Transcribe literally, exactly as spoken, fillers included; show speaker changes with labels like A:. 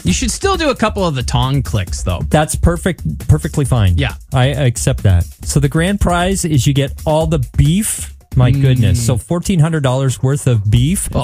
A: You should still do a couple of the tong clicks, though.
B: That's perfect, perfectly fine.
A: Yeah.
B: I, I accept that. So the grand prize is you get all the beef. My goodness. So fourteen hundred dollars worth of beef.
A: Oh.